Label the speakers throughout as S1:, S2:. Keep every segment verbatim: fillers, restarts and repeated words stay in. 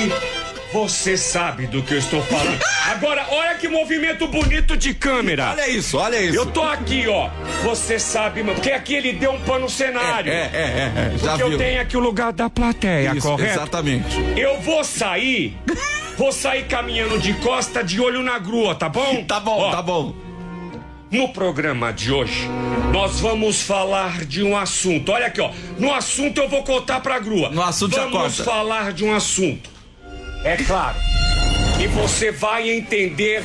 S1: que você sabe do que eu estou falando. Agora, olha que movimento bonito de câmera.
S2: Olha isso, olha isso.
S1: Eu tô aqui, ó. Você sabe, mano, porque aqui ele deu um pano no cenário.
S2: É, é, é, é. Já
S1: porque
S2: viu.
S1: eu tenho aqui o lugar da plateia,
S2: Isso,
S1: correto?
S2: exatamente.
S1: Eu vou sair, vou sair caminhando de costa, de olho na grua, tá bom?
S2: Tá bom,
S1: ó,
S2: tá bom.
S1: No programa de hoje, nós vamos falar de um assunto. Olha aqui, ó. No assunto eu vou contar pra grua.
S2: No assunto já
S1: Vamos
S2: corta.
S1: falar de um assunto. É claro. E você vai entender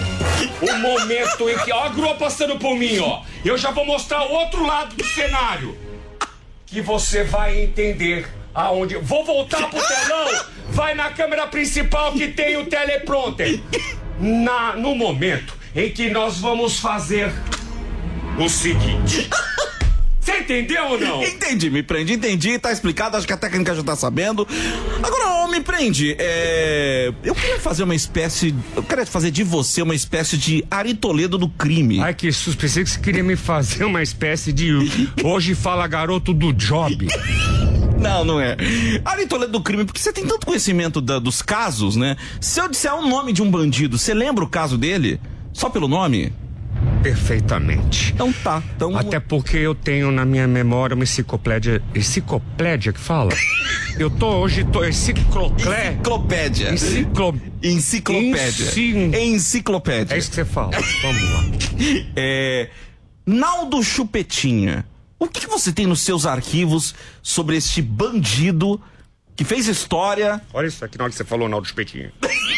S1: o momento em que... Ó a grua passando por mim, ó. Eu já vou mostrar o outro lado do cenário. Que você vai entender aonde... Vou voltar pro telão. Vai na câmera principal que tem o teleprompter. Na, no momento em que nós vamos fazer o seguinte. Você entendeu ou não?
S2: Entendi, me prende, entendi, tá explicado, acho que a técnica já tá sabendo. Agora, me prende, é... eu queria fazer uma espécie, eu queria fazer de você uma espécie de Ari Toledo do crime.
S1: Ai, que susto, pensei que você queria me fazer uma espécie de... Hoje fala garoto do job.
S2: Não, não é. Ari Toledo do crime, porque você tem tanto conhecimento da, dos casos, né? Se eu disser o nome de um bandido, você lembra o caso dele? Só pelo nome?
S1: Perfeitamente.
S2: Então tá. Então...
S1: Até porque eu tenho na minha memória uma enciclopédia. Enciclopédia que fala? Eu tô hoje, tô encicloclé.
S2: Enciclopédia.
S1: Enciclo...
S2: Enciclopédia.
S1: Enci...
S2: Enciclopédia.
S1: É isso que você fala. Vamos lá.
S2: É. Naldo Chupetinha. O que, que você tem nos seus arquivos sobre este bandido que fez história?
S1: Olha isso aqui na hora que você falou, Naldo Chupetinha.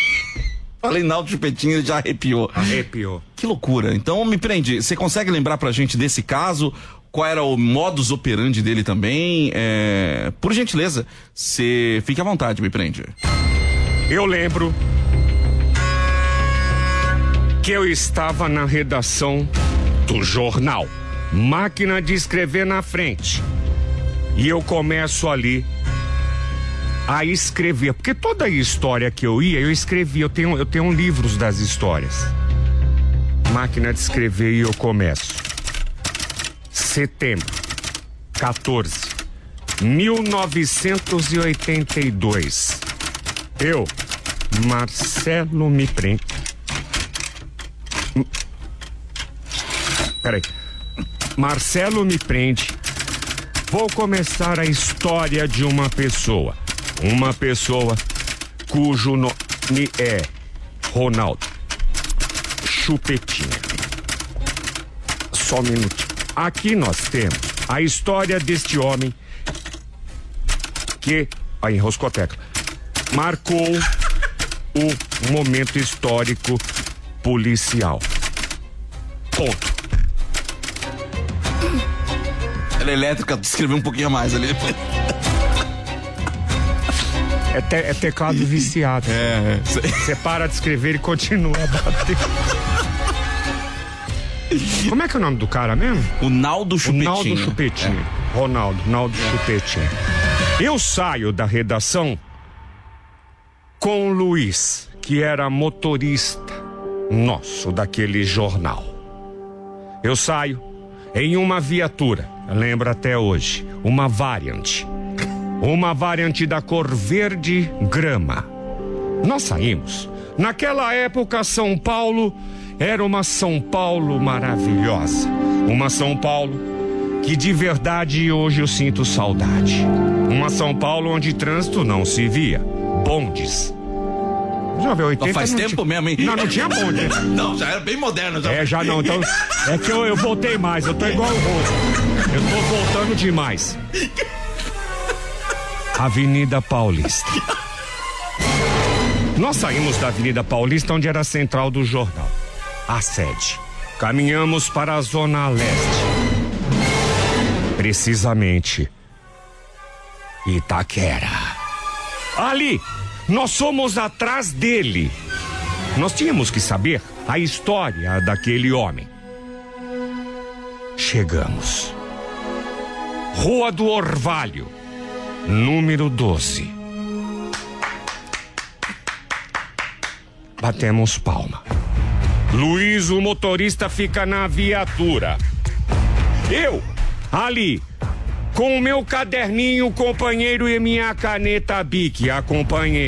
S2: Falei Naldo Chupetinha, ele já arrepiou.
S1: Arrepiou.
S2: Que loucura. Então me prende. Você consegue lembrar pra gente desse caso? Qual era o modus operandi dele também? É... Por gentileza, você fique à vontade, me prende.
S1: Eu lembro que eu estava na redação do jornal, máquina de escrever na frente, e eu começo ali a escrever, porque toda a história que eu ia, eu escrevia, eu tenho, eu tenho livros das histórias. Máquina de escrever e eu começo. Setembro, quatorze, mil novecentos e oitenta e dois. Eu, Marcelo me prende. Peraí. Marcelo me prende. Vou começar a história de uma pessoa. Uma pessoa cujo nome é Ronaldo Chupetinha. Só um minutinho. Aqui nós temos a história deste homem que, aí enroscou a tecla, marcou o momento histórico policial. Ponto.
S2: Ela é elétrica, escreveu um pouquinho a mais ali.
S1: É, te, é teclado viciado.
S2: É,
S1: Você é. para de escrever e continua a bater. Como é que é o nome do cara mesmo?
S2: O Naldo Chupetinha.
S1: O Naldo Chupetinha. É. Ronaldo, Naldo é. Chupetinha. Eu saio da redação com o Luiz, que era motorista nosso daquele jornal. Eu saio em uma viatura, lembro até hoje, uma Variant. Uma Variant da cor verde grama. Nós saímos. Naquela época, São Paulo era uma São Paulo maravilhosa. Uma São Paulo que de verdade hoje eu sinto saudade. Uma São Paulo onde trânsito não se via. Bondes. Já viu, oitenta
S2: faz
S1: não
S2: tempo
S1: tinha...
S2: mesmo, hein?
S1: Não, não tinha bonde.
S2: Não, já era bem moderno. Já.
S1: É, já não. Então, é que eu, eu voltei mais. Eu tô igual o Rosa. Eu tô voltando demais. Avenida Paulista. Nós saímos da Avenida Paulista, onde era a central do jornal, a sede. Caminhamos para a Zona Leste. Precisamente Itaquera. Ali, nós fomos atrás dele. Nós tínhamos que saber a história daquele homem. Chegamos. Rua do Orvalho, número doze. Batemos palma. Luiz, o motorista, fica na viatura. Eu, ali, com o meu caderninho, companheiro, e minha caneta Bic, acompanhei.